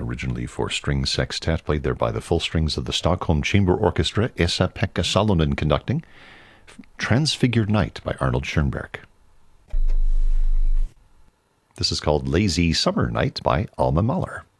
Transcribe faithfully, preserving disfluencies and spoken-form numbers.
originally for string sextet, played there by the full strings of the Stockholm Chamber Orchestra, Esa-Pekka Salonen conducting. Transfigured Night by Arnold Schoenberg. This is called Lazy Summer Night by Alma Mahler.